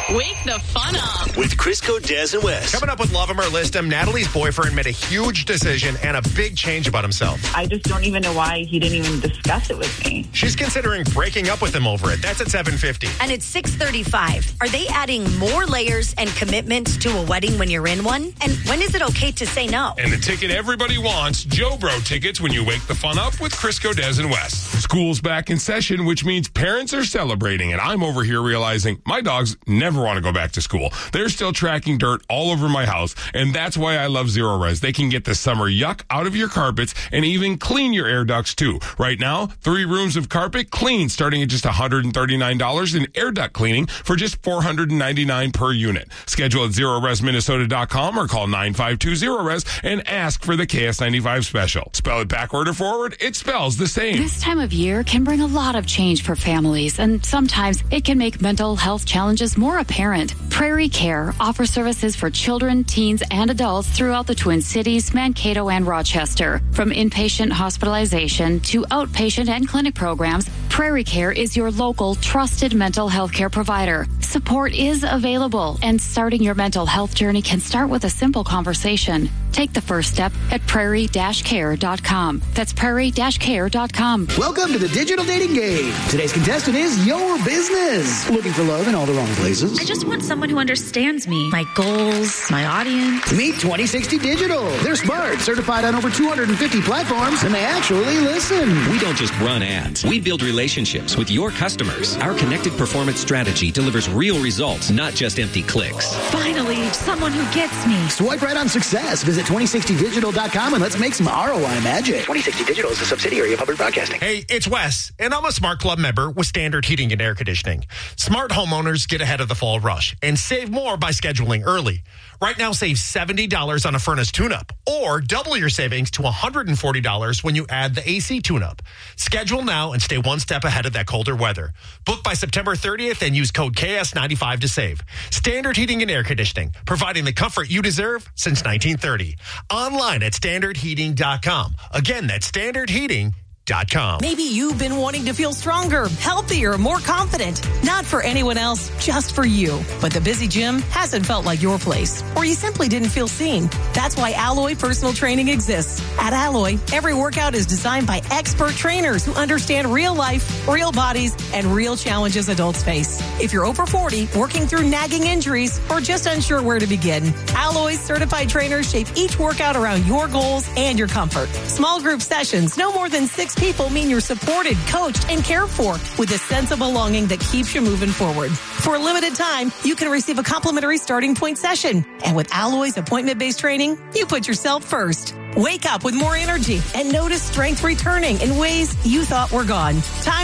Wake the fun up with Crisco, Des, and Wes. Coming up with Love 'Em or List 'Em, Natalie's boyfriend made a huge decision and a big change about himself. I just don't even know why he didn't even discuss it with me. She's considering breaking up with him over it. That's at 7:50. And it's 6:35. Are they adding more layers and commitments to a wedding when you're in one? And when is it okay to say no? And the ticket everybody wants, Joe Bro tickets when you wake the fun up with Crisco, Des, and Wes. School's back in session, which means parents are celebrating, and I'm over here realizing my dogs never want to go back to school. They're still tracking dirt all over my house, and that's why I love Zero Res. They can get the summer yuck out of your carpets and even clean your air ducts too. Right now, 3 rooms of carpet clean starting at just $139 and air duct cleaning for just $499 per unit. Schedule at ZeroResMinnesota.com or call 952-ZERO-RES and ask for the KS95 special. Spell it backward or forward, it spells the same. This time of year can bring a lot of change for families, and sometimes it can make mental health challenges more apparent. Prairie Care offers services for children, teens, and adults throughout the Twin Cities, Mankato, and Rochester. From inpatient hospitalization to outpatient and clinic programs, Prairie Care is your local trusted mental health care provider. Support is available, and starting your mental health journey can start with a simple conversation. Take the first step at prairie-care.com. That's prairie-care.com. Welcome to the Digital Dating Game. Today's contestant is your business. Looking for love in all the wrong places? I just want someone who understands me, my goals, my audience. Meet 2060 Digital. They're smart, certified on over 250 platforms, and they actually listen. We don't just run ads. We build relationships with your customers. Our connected performance strategy delivers real results, not just empty clicks. Finally, someone who gets me. Swipe right on success. Visit 2060digital.com and let's make some ROI magic. 2060 Digital is a subsidiary of Hubbard Broadcasting. Hey, it's Wes, and I'm a Smart Club member with Standard Heating and Air Conditioning. Smart homeowners get ahead of the fall rush and save more by scheduling early. Right now, save $70 on a furnace tune-up, or double your savings to $140 when you add the AC tune-up. Schedule now and stay one step ahead of that colder weather. Book by September 30th and use code KS95 to save. Standard Heating and Air Conditioning, providing the comfort you deserve since 1930. Online at standardheating.com. Again, that's standardheating.com. Maybe you've been wanting to feel stronger, healthier, more confident. Not for anyone else, just for you. But the busy gym hasn't felt like your place, or you simply didn't feel seen. That's why Alloy Personal Training exists. At Alloy, every workout is designed by expert trainers who understand real life, real bodies, and real challenges adults face. If you're over 40, working through nagging injuries, or just unsure where to begin, Alloy's certified trainers shape each workout around your goals and your comfort. Small group sessions, no more than 6 people, mean you're supported, coached, and cared for with a sense of belonging that keeps you moving forward. For a limited time, you can receive a complimentary starting point session. And with Alloy's appointment-based training, you put yourself first. Wake up with more energy and notice strength returning in ways you thought were gone. Time